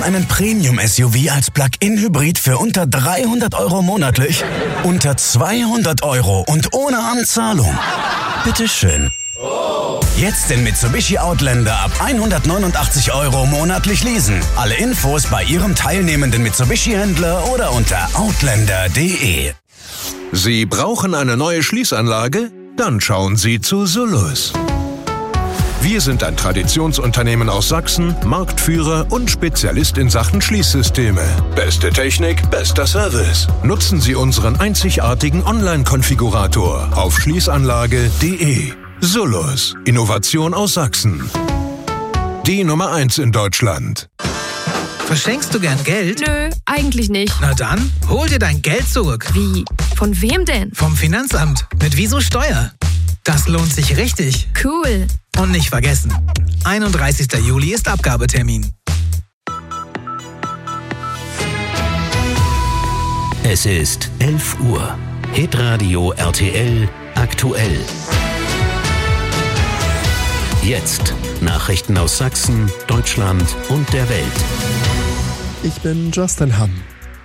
einen Premium-SUV als Plug-in-Hybrid für unter 300 € monatlich? Unter 200 € und ohne Anzahlung. Bitteschön. Jetzt den Mitsubishi Outlander ab 189 € monatlich leasen. Alle Infos bei Ihrem teilnehmenden Mitsubishi-Händler oder unter outlander.de. Sie brauchen eine neue Schließanlage? Dann schauen Sie zu Solus. Wir sind ein Traditionsunternehmen aus Sachsen, Marktführer und Spezialist in Sachen Schließsysteme. Beste Technik, bester Service. Nutzen Sie unseren einzigartigen Online-Konfigurator auf schließanlage.de. Solus. Innovation aus Sachsen. Die Nummer 1 in Deutschland. Verschenkst du gern Geld? Nö, eigentlich nicht. Na dann, hol dir dein Geld zurück. Wie? Von wem denn? Vom Finanzamt. Mit Wieso Steuer. Das lohnt sich richtig. Cool. Und nicht vergessen, 31. Juli ist Abgabetermin. Es ist 11 Uhr. Hitradio RTL aktuell. Jetzt Nachrichten aus Sachsen, Deutschland und der Welt. Ich bin Justin Hamm.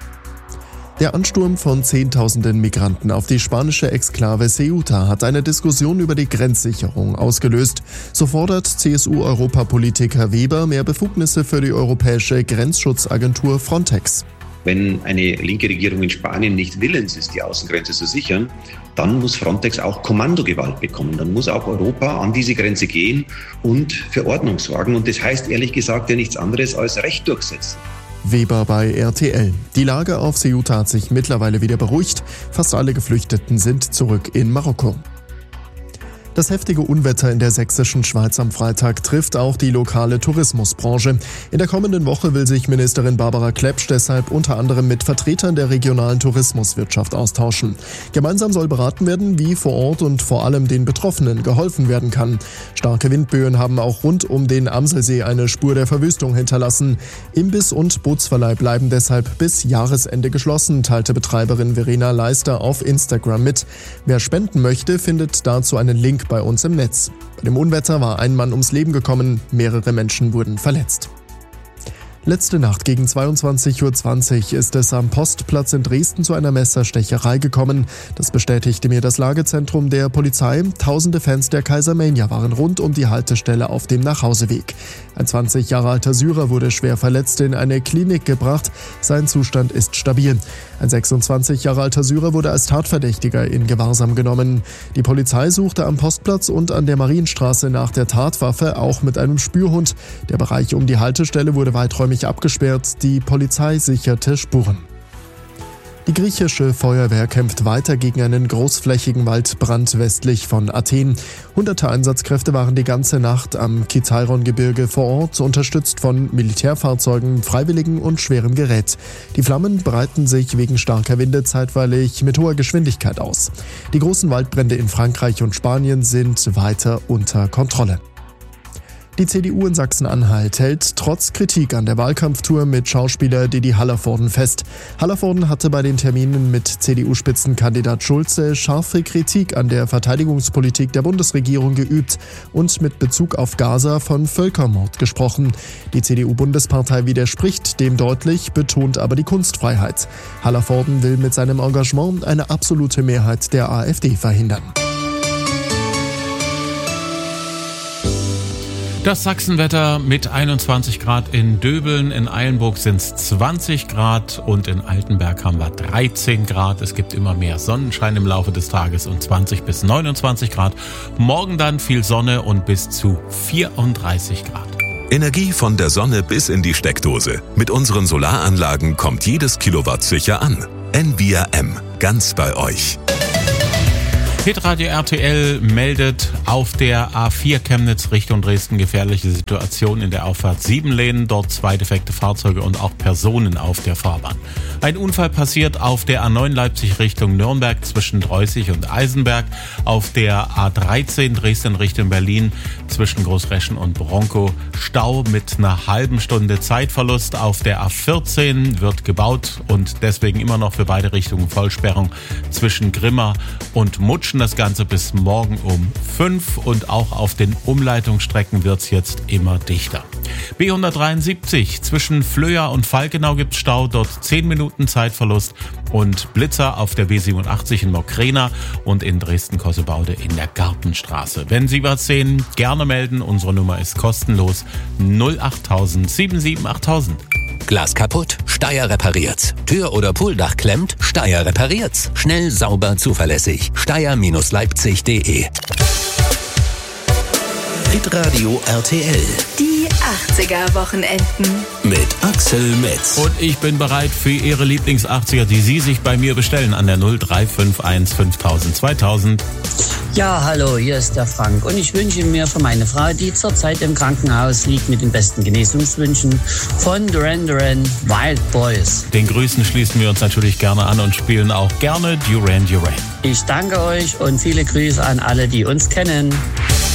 Der Ansturm von Zehntausenden Migranten auf die spanische Exklave Ceuta hat eine Diskussion über die Grenzsicherung ausgelöst. So fordert CSU-Europapolitiker Weber mehr Befugnisse für die europäische Grenzschutzagentur Frontex. Wenn eine linke Regierung in Spanien nicht willens ist, die Außengrenze zu sichern, dann muss Frontex auch Kommandogewalt bekommen. Dann muss auch Europa an diese Grenze gehen und für Ordnung sorgen. Und das heißt ehrlich gesagt ja nichts anderes als Recht durchsetzen. Weber bei RTL. Die Lage auf Ceuta hat sich mittlerweile wieder beruhigt. Fast alle Geflüchteten sind zurück in Marokko. Das heftige Unwetter in der sächsischen Schweiz am Freitag trifft auch die lokale Tourismusbranche. In der kommenden Woche will sich Ministerin Barbara Klepsch deshalb unter anderem mit Vertretern der regionalen Tourismuswirtschaft austauschen. Gemeinsam soll beraten werden, wie vor Ort und vor allem den Betroffenen geholfen werden kann. Starke Windböen haben auch rund um den Amselsee eine Spur der Verwüstung hinterlassen. Imbiss und Bootsverleih bleiben deshalb bis Jahresende geschlossen, teilte Betreiberin Verena Leister auf Instagram mit. Wer spenden möchte, findet dazu einen Link bei uns im Netz. Bei dem Unwetter war ein Mann ums Leben gekommen, mehrere Menschen wurden verletzt. Letzte Nacht gegen 22:20 Uhr ist es am Postplatz in Dresden zu einer Messerstecherei gekommen. Das bestätigte mir das Lagezentrum der Polizei. Tausende Fans der Kaisermania waren rund um die Haltestelle auf dem Nachhauseweg. Ein 20 Jahre alter Syrer wurde schwer verletzt in eine Klinik gebracht. Sein Zustand ist stabil. Ein 26 Jahre alter Syrer wurde als Tatverdächtiger in Gewahrsam genommen. Die Polizei suchte am Postplatz und an der Marienstraße nach der Tatwaffe, auch mit einem Spürhund. Der Bereich um die Haltestelle wurde weiträumig abgesperrt, die Polizei sicherte Spuren. Die griechische Feuerwehr kämpft weiter gegen einen großflächigen Waldbrand westlich von Athen. Hunderte Einsatzkräfte waren die ganze Nacht am Kithairon-Gebirge vor Ort, unterstützt von Militärfahrzeugen, Freiwilligen und schwerem Gerät. Die Flammen breiten sich wegen starker Winde zeitweilig mit hoher Geschwindigkeit aus. Die großen Waldbrände in Frankreich und Spanien sind weiter unter Kontrolle. Die CDU in Sachsen-Anhalt hält trotz Kritik an der Wahlkampftour mit Schauspieler Didi Hallervorden fest. Hallervorden hatte bei den Terminen mit CDU-Spitzenkandidat Schulze scharfe Kritik an der Verteidigungspolitik der Bundesregierung geübt und mit Bezug auf Gaza von Völkermord gesprochen. Die CDU-Bundespartei widerspricht dem deutlich, betont aber die Kunstfreiheit. Hallervorden will mit seinem Engagement eine absolute Mehrheit der AfD verhindern. Das Sachsenwetter mit 21 Grad in Döbeln, in Eilenburg sind es 20 Grad und in Altenberg haben wir 13 Grad. Es gibt immer mehr Sonnenschein im Laufe des Tages und 20 bis 29 Grad. Morgen dann viel Sonne und bis zu 34 Grad. Energie von der Sonne bis in die Steckdose. Mit unseren Solaranlagen kommt jedes Kilowatt sicher an. Envia M. Ganz bei euch. Hitradio RTL meldet auf der A4 Chemnitz Richtung Dresden gefährliche Situation in der Auffahrt 7 Lehnen. Dort 2 defekte Fahrzeuge und auch Personen auf der Fahrbahn. Ein Unfall passiert auf der A9 Leipzig Richtung Nürnberg zwischen Dreußig und Eisenberg. Auf der A13 Dresden Richtung Berlin zwischen Großreschen und Bronkow. Stau mit einer halben Stunde Zeitverlust. Auf der A14 wird gebaut und deswegen immer noch für beide Richtungen Vollsperrung zwischen Grimma und Mutsch. Das Ganze bis morgen um 5 und auch auf den Umleitungsstrecken wird es jetzt immer dichter. B173 zwischen Flöa und Falkenau gibt's Stau, dort 10 Minuten Zeitverlust und Blitzer auf der B87 in Mockrena und in Dresden-Kossebaude in der Gartenstraße. Wenn Sie was sehen, gerne melden. Unsere Nummer ist kostenlos 08000 77 8000. Glas kaputt? Steyr repariert's. Tür oder Pooldach klemmt? Steyr repariert's. Schnell, sauber, zuverlässig. Steyr-Leipzig.de. Hitradio RTL. Die 80er-Wochenenden. Mit Axel Metz. Und ich bin bereit für Ihre Lieblings-80er, die Sie sich bei mir bestellen an der 0351 5000 2000. Ja, hallo, hier ist der Frank und ich wünsche mir für meine Frau, die zurzeit im Krankenhaus liegt, mit den besten Genesungswünschen von Duran Duran Wild Boys. Den Grüßen schließen wir uns natürlich gerne an und spielen auch gerne Duran Duran. Ich danke euch und viele Grüße an alle, die uns kennen.